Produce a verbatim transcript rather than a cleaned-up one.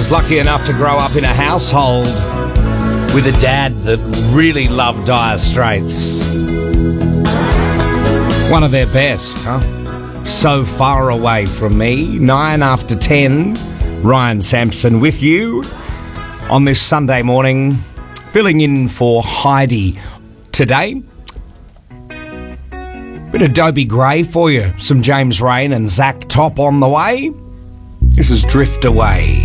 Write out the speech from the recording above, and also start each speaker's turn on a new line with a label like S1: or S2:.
S1: was lucky enough to grow up in a household with a dad that really loved Dire Straits. One of their best, huh? So Far Away From Me. Nine after ten. Ryan Sampson with you on this Sunday morning, filling in for Heidi today. Bit of Dobie Gray for you. Some James Rain and Zach Top on the way. This is Drift Away.